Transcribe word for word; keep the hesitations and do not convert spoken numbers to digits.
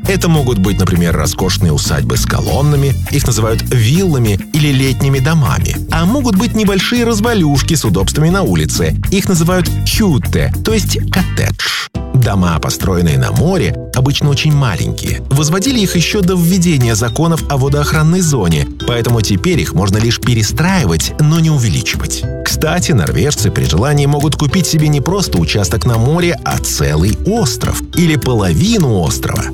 Это могут быть, например, роскошные усадьбы с колоннами, их называют виллами или летними домами. А могут быть небольшие развалюшки с удобствами на улице, их называют хютте, то есть коттедж. Дома, построенные на море, обычно очень маленькие. Возводили их еще до введения законов о водоохранной зоне, поэтому теперь их можно лишь перестраивать, но не увеличивать. Кстати, норвежцы при желании могут купить себе не просто участок на море, а целый остров или половину острова.